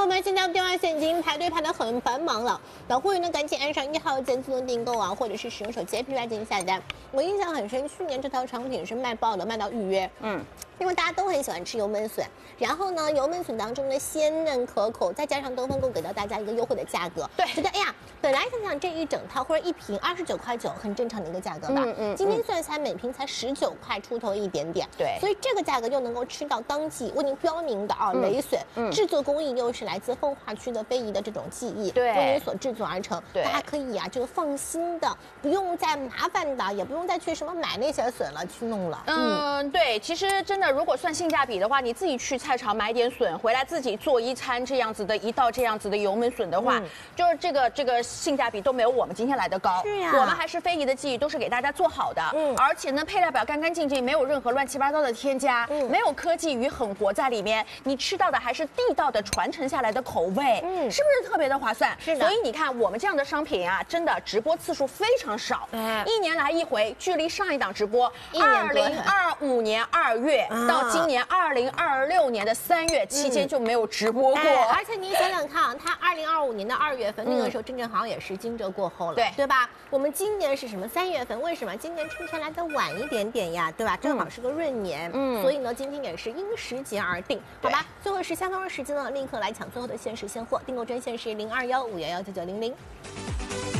朋友们，现在电话线已经排队排得很繁忙了，老会员呢赶紧按上1号键自动订购啊，或者是使用手机 APP 来进行下单。我印象很深，去年这套产品是卖爆的，卖到预约。因为大家都很喜欢吃油焖笋，然后呢，油焖笋当中的鲜嫩可口，再加上东风购给到大家一个优惠的价格，对，觉得哎呀，本来想想这一整套或者一瓶29.9块，很正常的一个价格吧，今天算下来每瓶才19块出头一点点， 对， 所以这个价格又能够吃到当季为您标明的啊雷笋，制作工艺又是来自奉化区的非遗的这种技艺， 对， 为您所制作而成， 对， 大家可以啊这个放心的，不用再麻烦的，也不用再去什么买那些笋了去弄了， 对，其实真的如果算性价比的话，你自己去菜场买点笋回来，自己做一餐这样子的一道这样子的油焖笋的话，就是这个性价比都没有我们今天来的高。 是呀， 我们还是非遗的技艺，都是给大家做好的，而且呢配料表干干净净，没有任何乱七八糟的添加，没有科技与狠活在里面，你吃到的还是地道的传承下来的口味，是不是特别的划算？ 是的。 所以你看我们这样的商品啊，真的直播次数非常少，一年来一回，距离上一档直播2025年2月到今年2026年的3月期间就没有直播过， 而且你想想看啊，它2025年的2月份那个时候正正好像也是惊蛰过后了，对吧？我们今年是什么3月份？为什么今年春天来的晚一点点呀？对吧？正好是个闰年，所以呢，今天也是因时节而定，好吧？最后是相同的时间呢，立刻来抢最后的限时现货，订购专线是0215119900。